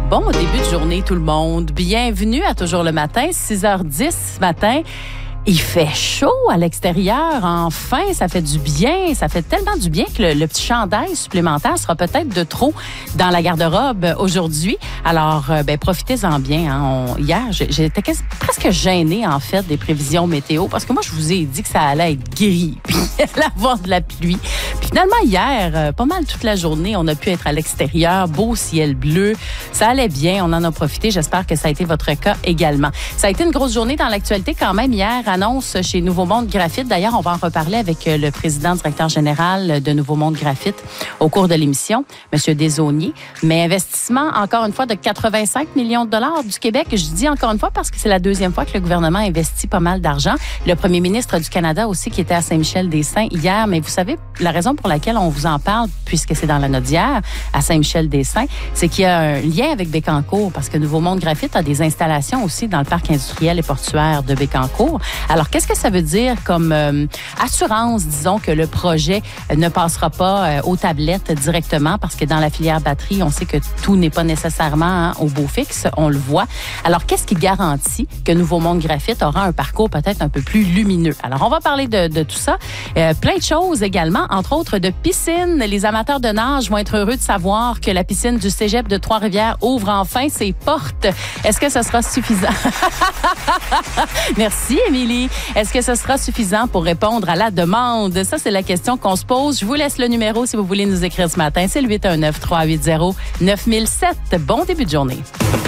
Bon début de journée tout le monde. Bienvenue à Toujours le matin, 6h10 ce matin. Il fait chaud à l'extérieur, enfin, ça fait du bien, ça fait tellement du bien que le petit chandail supplémentaire sera peut-être de trop dans la garde-robe aujourd'hui. Alors, profitez-en bien. Hein. Hier, j'étais presque gênée, en fait, des prévisions météo, parce que moi, je vous ai dit que ça allait être gris, puis il allait avoir de la pluie. Puis finalement, hier, pas mal toute la journée, on a pu être à l'extérieur, beau ciel bleu, ça allait bien, on en a profité. J'espère que ça a été votre cas également. Ça a été une grosse journée dans l'actualité quand même hier. Annonce chez Nouveau Monde Graphite. D'ailleurs, on va en reparler avec le président directeur général de Nouveau Monde Graphite au cours de l'émission, M. Desaulniers. Mais investissement, encore une fois, de 85 millions de dollars du Québec. Je dis encore une fois parce que c'est la deuxième fois que le gouvernement investit pas mal d'argent. Le premier ministre du Canada aussi qui était à Saint-Michel-des-Saints hier. Mais vous savez, la raison pour laquelle on vous en parle, puisque c'est dans la note d'hier, à Saint-Michel-des-Saints, c'est qu'il y a un lien avec Bécancour parce que Nouveau Monde Graphite a des installations aussi dans le parc industriel et portuaire de Bécancour. Alors, qu'est-ce que ça veut dire comme assurance, disons, que le projet ne passera pas aux tablettes directement parce que dans la filière batterie, on sait que tout n'est pas nécessairement au beau fixe, on le voit. Alors, qu'est-ce qui garantit que Nouveau Monde Graphite aura un parcours peut-être un peu plus lumineux? Alors, on va parler de tout ça. Plein de choses également, entre autres de piscine. Les amateurs de nage vont être heureux de savoir que la piscine du Cégep de Trois-Rivières ouvre enfin ses portes. Est-ce que ce sera suffisant? Merci, Émilie. Est-ce que ce sera suffisant pour répondre à la demande? Ça, c'est la question qu'on se pose. Je vous laisse le numéro si vous voulez nous écrire ce matin. C'est le 819-380-9007. Bon début de journée.